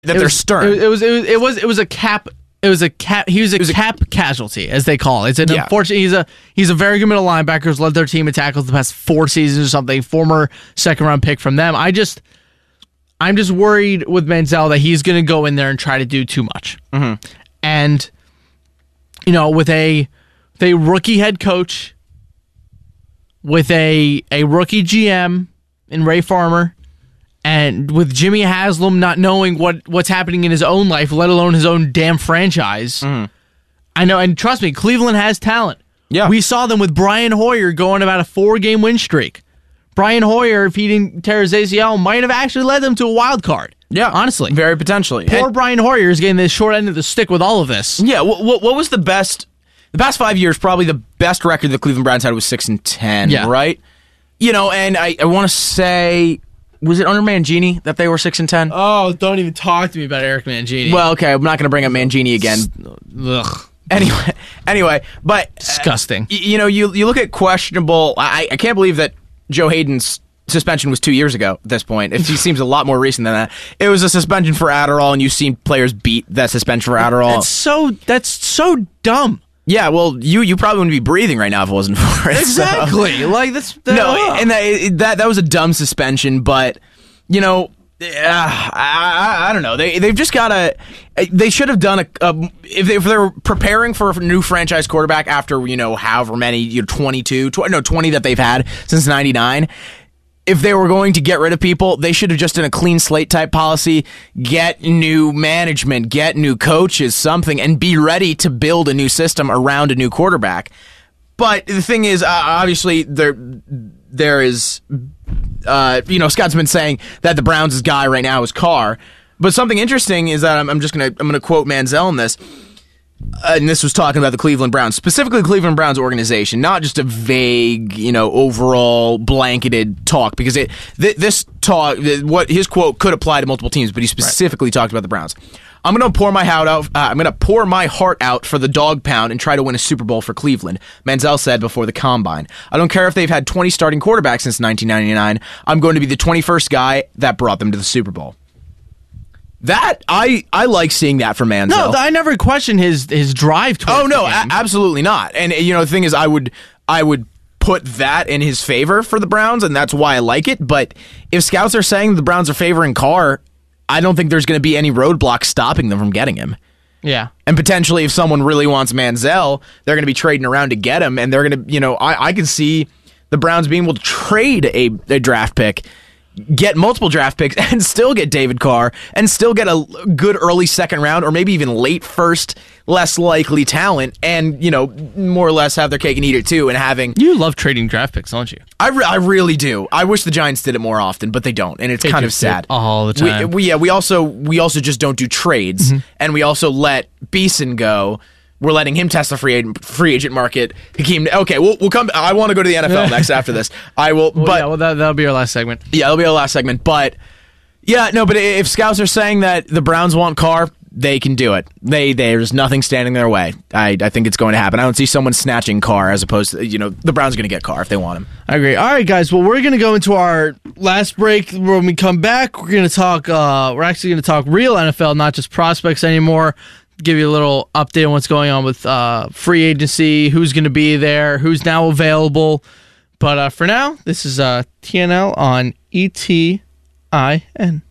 that they're stern. It was a cap. He was a cap casualty, as they call it. It's an unfortunate. He's a very good middle linebacker who's led their team in tackles the past 4 seasons or something. Former second-round pick from them. I'm just worried with Manziel that he's going to go in there and try to do too much. Mm-hmm. And with a rookie head coach, with a rookie GM in Ray Farmer, and with Jimmy Haslam not knowing what's happening in his own life, let alone his own damn franchise. Mm-hmm. I know, and trust me, Cleveland has talent. Yeah. We saw them with Brian Hoyer going about a 4-game win streak. Brian Hoyer, if he didn't tear his ACL, might have actually led them to a wild card. Yeah, honestly. Very potentially. Poor Brian Hoyer is getting the short end of the stick with all of this. Yeah, what was the best... The past 5 years, probably the best record the Cleveland Browns had was 6-10, right? And I want to say... Was it under Mangini that they were 6-10? Oh, don't even talk to me about Eric Mangini. Well, okay, I'm not going to bring up Mangini again. Ugh. Anyway, but disgusting. You look at questionable. I can't believe that Joe Hayden's suspension was 2 years ago. At this point, it seems a lot more recent than that. It was a suspension for Adderall, and you've seen players beat that suspension for Adderall. That's so dumb. Yeah, well, you probably wouldn't be breathing right now if it wasn't for it. Exactly. So. Like that's and that was a dumb suspension, but I don't know. They've just got to. They should have done if they were preparing for a new franchise quarterback after however many 20 that they've had since '99. If they were going to get rid of people, they should have just done a clean slate type policy, get new management, get new coaches, something, and be ready to build a new system around a new quarterback. But the thing is, obviously, there is, Scott's been saying that the Browns' guy right now is Carr. But something interesting is that I'm gonna quote Manziel in this. And this was talking about the Cleveland Browns, specifically the Cleveland Browns organization, not just a vague, overall blanketed talk, because this talk, what his quote could apply to multiple teams, but he specifically talked about the Browns. I'm going to pour my heart out. I'm going to pour my heart out for the dog pound and try to win a Super Bowl for Cleveland, Manziel said before the Combine. I don't care if they've had 20 starting quarterbacks since 1999. I'm going to be the 21st guy that brought them to the Super Bowl. That I like seeing that from Manziel. No, I never questioned his drive towards the game. Absolutely not. And the thing is, I would put that in his favor for the Browns, and that's why I like it. But if scouts are saying the Browns are favoring Carr, I don't think there's going to be any roadblocks stopping them from getting him. Yeah. And potentially, if someone really wants Manziel, they're going to be trading around to get him, and they're going to, I can see the Browns being able to trade a draft pick, get multiple draft picks, and still get David Carr, and still get a good early second round, or maybe even late first, less likely talent, and, more or less have their cake and eat it too, and having... You love trading draft picks, don't you? I really do. I wish the Giants did it more often, but they don't, and it's kind of sad. All the time. We also just don't do trades, and we also let Beeson go. We're letting him test the free agent market. Hakeem, okay, we'll come. I want to go to the NFL next after this. I will, that'll be our last segment. Yeah, that'll be our last segment. But but if scouts are saying that the Browns want Carr, they can do it. There's nothing standing their way. I think it's going to happen. I don't see someone snatching Carr as opposed to the Browns are going to get Carr if they want him. I agree. All right, guys. Well, we're going to go into our last break. When we come back, we're going to talk. We're actually going to talk real NFL, not just prospects anymore. Give you a little update on what's going on with free agency, who's going to be there, who's now available. But for now, this is TNL on ETIN.